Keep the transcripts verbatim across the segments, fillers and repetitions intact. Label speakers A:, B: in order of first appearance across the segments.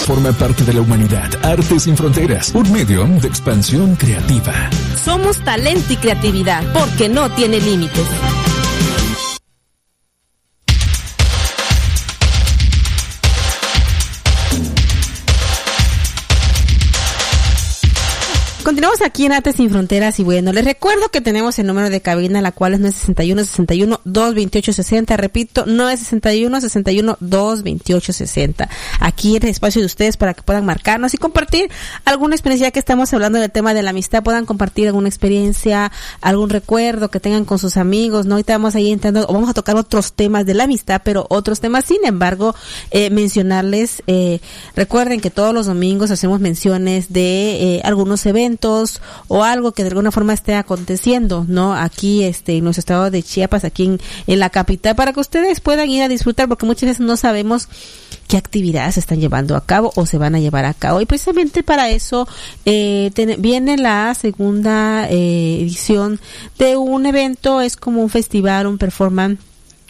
A: forma parte de la humanidad. Arte Sin Fronteras, un medio de expansión creativa.
B: Somos talento y creatividad, porque no tiene límites. Continuamos aquí en Arte Sin Fronteras y bueno, les recuerdo que tenemos el número de cabina, la cual es nueve sesenta y uno, sesenta y uno, dos veintiocho sesenta, repito, nueve sesenta y uno, sesenta y uno, dos veintiocho sesenta. Aquí en el espacio de ustedes para que puedan marcarnos y compartir alguna experiencia, ya que estamos hablando del tema de la amistad, puedan compartir alguna experiencia, algún recuerdo que tengan con sus amigos, ¿no? Ahorita vamos ahí entrando, o vamos a tocar otros temas de la amistad, pero otros temas, sin embargo, eh, mencionarles, eh, recuerden que todos los domingos hacemos menciones de eh, algunos eventos o algo que de alguna forma esté aconteciendo, ¿no? Aquí, este, en nuestro estado de Chiapas, aquí en, en la capital, para que ustedes puedan ir a disfrutar, porque muchas veces no sabemos qué actividades se están llevando a cabo o se van a llevar a cabo. Y precisamente para eso, eh, ten, viene la segunda eh, edición de un evento, es como un festival, un performance,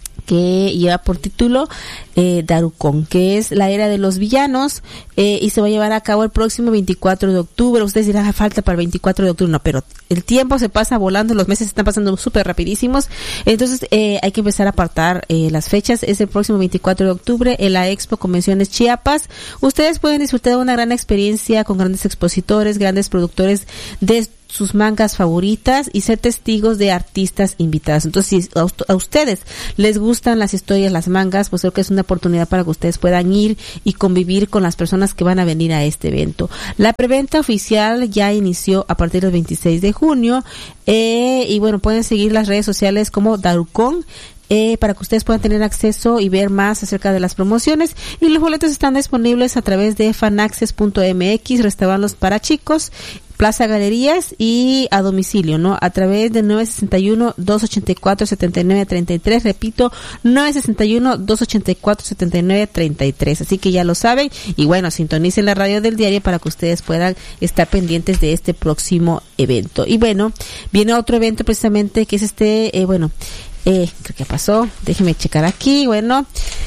B: que lleva por título eh, Darucón, que es la era de los villanos, eh, y se va a llevar a cabo el próximo veinticuatro de octubre. Ustedes dirán, falta para el veinticuatro de octubre, no, pero el tiempo se pasa volando, los meses están pasando súper rapidísimos, entonces eh, hay que empezar a apartar eh, las fechas. Es el próximo veinticuatro de octubre en la Expo Convenciones Chiapas. Ustedes pueden disfrutar de una gran experiencia con grandes expositores, grandes productores de sus mangas favoritas y ser testigos de artistas invitados. Entonces, si a ustedes les gustan las historias, las mangas, pues creo que es una oportunidad para que ustedes puedan ir y convivir con las personas que van a venir a este evento. La preventa oficial ya inició a partir del veintiséis de junio, eh, y bueno, pueden seguir las redes sociales como Darucón, Eh, para que ustedes puedan tener acceso y ver más acerca de las promociones, y los boletos están disponibles a través de fanaccess punto m x, restaurantes para chicos, Plaza Galerías y a domicilio, ¿no? A través de nueve sesenta y uno, dos ochenta y cuatro, setenta y nueve treinta y tres, repito, nueve sesenta y uno, dos ochenta y cuatro, setenta y nueve treinta y tres. Así que ya lo saben, y bueno, sintonicen la radio del diario para que ustedes puedan estar pendientes de este próximo evento. Y bueno, viene otro evento precisamente que es este, eh, bueno, Eh, creo que pasó, déjenme checar aquí. Bueno,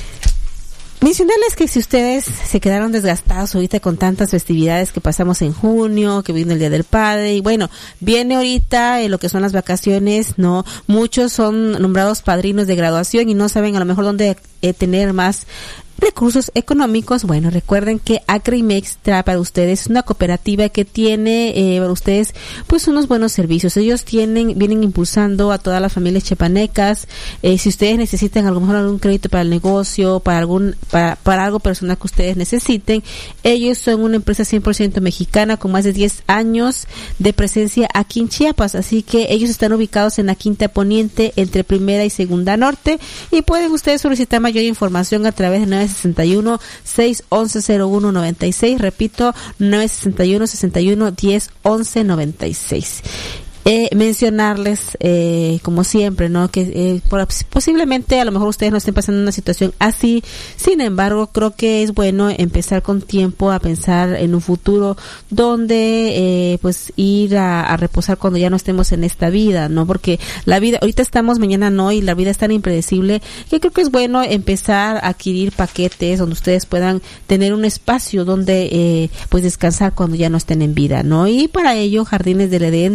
B: mencionarles que si ustedes se quedaron desgastados ahorita con tantas festividades que pasamos en junio, que vino el Día del Padre, y bueno, viene ahorita eh, lo que son las vacaciones, ¿no? Muchos son nombrados padrinos de graduación y no saben a lo mejor dónde eh, tener más recursos económicos. Bueno, recuerden que Acrimex trae para ustedes una cooperativa que tiene eh, para ustedes pues unos buenos servicios. Ellos tienen vienen impulsando a todas las familias chiapanecas. Eh, si ustedes necesitan a lo mejor algún crédito para el negocio, para algún para, para algo personal que ustedes necesiten, ellos son una empresa cien por ciento mexicana con más de diez años de presencia aquí en Chiapas. Así que ellos están ubicados en la Quinta Poniente entre Primera y Segunda Norte, y pueden ustedes solicitar mayor información a través de nueve sesenta y uno, seis once, cero uno noventa y seis, repito, nueve sesenta y uno, sesenta y uno, diez once noventa y seis. Eh, mencionarles, eh, como siempre, ¿no? Que eh, por, posiblemente a lo mejor ustedes no estén pasando una situación así. Sin embargo, creo que es bueno empezar con tiempo a pensar en un futuro donde, eh, pues, ir a, a reposar cuando ya no estemos en esta vida, ¿no? Porque la vida, ahorita estamos, mañana no, y la vida es tan impredecible que creo que es bueno empezar a adquirir paquetes donde ustedes puedan tener un espacio donde, eh, pues, descansar cuando ya no estén en vida, ¿no? Y para ello, Jardines del Edén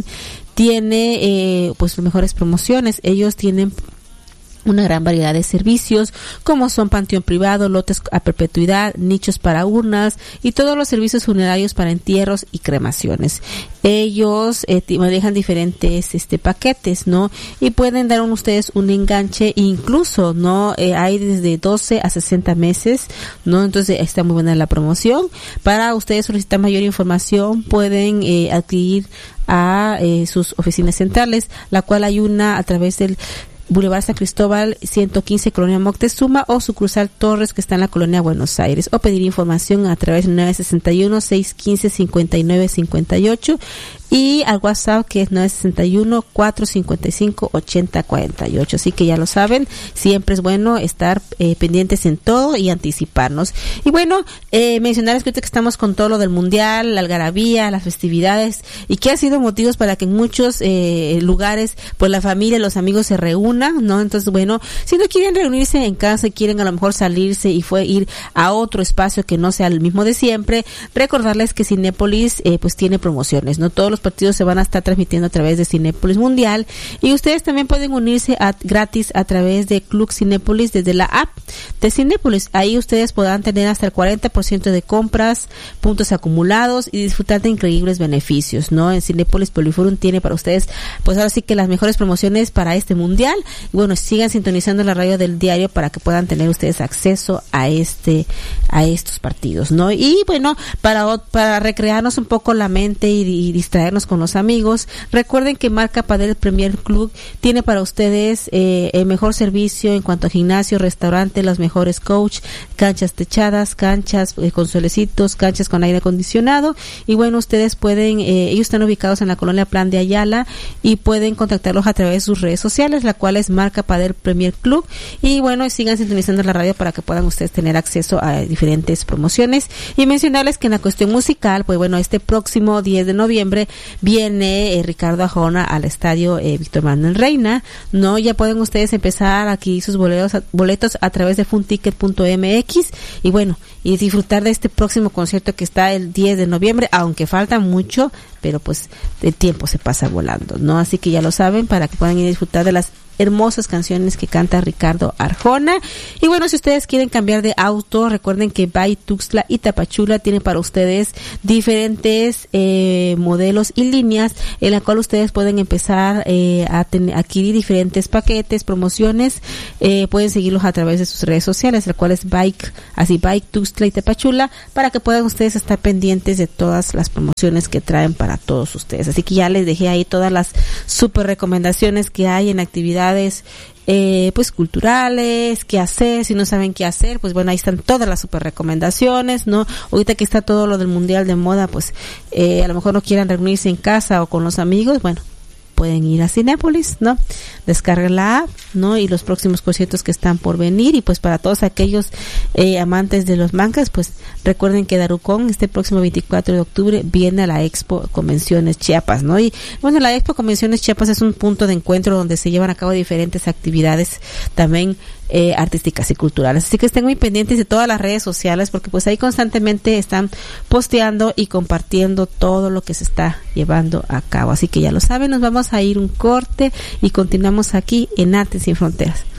B: tiene eh, pues mejores promociones. Ellos tienen una gran variedad de servicios, como son panteón privado, lotes a perpetuidad, nichos para urnas y todos los servicios funerarios para entierros y cremaciones. Ellos eh, manejan diferentes este paquetes, ¿no? Y pueden dar a ustedes un enganche, incluso, ¿no? Eh, hay desde doce a sesenta meses, ¿no? Entonces está muy buena la promoción. Para ustedes solicitar mayor información, pueden eh, adquirir a eh, sus oficinas centrales, la cual hay una a través del Boulevard San Cristóbal ciento quince, Colonia Moctezuma, o sucursal Torres, que está en la Colonia Buenos Aires, o pedir información a través de nueve sesenta y uno, seiscientos quince, cincuenta y nueve cincuenta y ocho. y al WhatsApp que es nueve seis uno, cuatro cinco cinco, ocho cero cuatro ocho. Así que ya lo saben, siempre es bueno estar eh, pendientes en todo y anticiparnos. Y bueno, eh, mencionarles que ahorita que estamos con todo lo del mundial, la algarabía, las festividades, y que ha sido motivos para que en muchos eh, lugares pues la familia, los amigos se reúnan, ¿no? Entonces, bueno, si no quieren reunirse en casa y quieren a lo mejor salirse y fue ir a otro espacio que no sea el mismo de siempre, recordarles que Cinépolis eh, pues tiene promociones, ¿no? Todos los partidos se van a estar transmitiendo a través de Cinépolis Mundial, y ustedes también pueden unirse a, gratis a través de Club Cinépolis desde la app de Cinépolis. Ahí ustedes podrán tener hasta el cuarenta por ciento de compras, puntos acumulados y disfrutar de increíbles beneficios, ¿no? En Cinépolis Poliforum tiene para ustedes pues ahora sí que las mejores promociones para este mundial. Y bueno, sigan sintonizando la radio del diario para que puedan tener ustedes acceso a este a estos partidos, ¿no? Y bueno, para para recrearnos un poco la mente y, y distraernos con los amigos, recuerden que Marca Padel Premier Club tiene para ustedes eh, el mejor servicio en cuanto a gimnasio, restaurante, los mejores coach, canchas techadas, canchas eh, con solecitos, canchas con aire acondicionado. Y bueno, ustedes pueden, eh, ellos están ubicados en la colonia Plan de Ayala y pueden contactarlos a través de sus redes sociales, la cual es Marca Padel Premier Club. Y bueno, sigan sintonizando la radio para que puedan ustedes tener acceso a diferentes promociones. Y mencionarles que en la cuestión musical, pues bueno, este próximo diez de noviembre viene eh, Ricardo Arjona al estadio eh, Víctor Manuel Reina, ¿no? Ya pueden ustedes empezar aquí sus boletos, boletos a través de funticket punto m x y bueno, y disfrutar de este próximo concierto que está el diez de noviembre, aunque falta mucho, pero pues el tiempo se pasa volando, ¿no? Así que ya lo saben, para que puedan ir a disfrutar de las hermosas canciones que canta Ricardo Arjona. Y bueno, si ustedes quieren cambiar de auto, recuerden que Bay Tuxtla y Tapachula tienen para ustedes diferentes eh, modelos y líneas en la cual ustedes pueden empezar eh, a ten- adquirir diferentes paquetes, promociones. Eh, pueden seguirlos a través de sus redes sociales, la cual es Bike, así Bike Tuxtla y Tapachula, para que puedan ustedes estar pendientes de todas las promociones que traen para todos ustedes. Así que ya les dejé ahí todas las super recomendaciones que hay en actividades Eh, pues culturales, qué hacer, si no saben qué hacer, pues bueno, ahí están todas las super recomendaciones, ¿no? Ahorita que está todo lo del mundial de moda, pues eh, a lo mejor no quieran reunirse en casa o con los amigos, bueno, pueden ir a Cinépolis, ¿no? Descarguen la app, ¿no? Y los próximos conciertos que están por venir. Y pues para todos aquellos eh, amantes de los mangas, pues recuerden que Darucón este próximo veinticuatro de octubre viene a la Expo Convenciones Chiapas, ¿no? Y bueno, la Expo Convenciones Chiapas es un punto de encuentro donde se llevan a cabo diferentes actividades también eh, artísticas y culturales. Así que estén muy pendientes de todas las redes sociales, porque pues ahí constantemente están posteando y compartiendo todo lo que se está llevando a cabo. Así que ya lo saben, nos vamos a ir un corte y continuamos aquí en Artes Sin Fronteras.